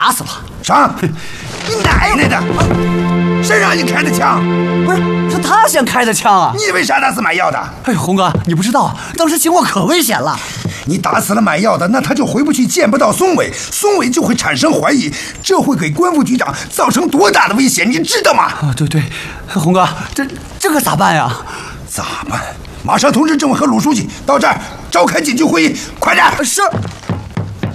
打死了。 啥？你奶奶的！谁让你开的枪？ 不是，是他先开的枪啊！ 你为啥打死买药的？ 哎，洪哥，你不知道，当时情况可危险了。 你打死了买药的，那他就回不去，见不到松伟，松伟就会产生怀疑，这会给官副局长造成多大的危险，你知道吗？ 啊，对对，洪哥，这可咋办呀？ 咋办？马上通知政委和鲁书记到这儿召开紧急会议，快点！ 是。